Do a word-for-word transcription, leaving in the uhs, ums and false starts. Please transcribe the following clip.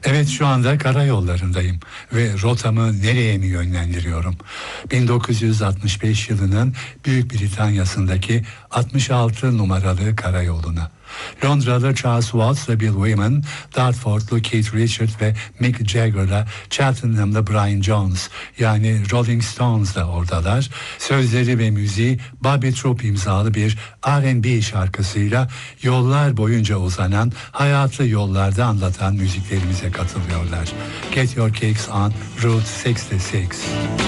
Evet, şu anda karayollarındayım ve rotamı nereye mi yönlendiriyorum? bin dokuz yüz altmış beş yılının Büyük Britanya'sındaki altmış altı numaralı karayoluna. Londralı Charles Watts ve Bill Wyman, Dartford'lu Keith Richards ve Mick Jagger'la Cheltenham'lı Brian Jones yani Rolling Stones da oradalar. Sözleri ve müziği Bobby Troop imzalı bir R and B şarkısıyla yollar boyunca uzanan hayatı yollarda anlatan müziklerimize katılıyorlar. Get Your Kicks on Route altmış altı.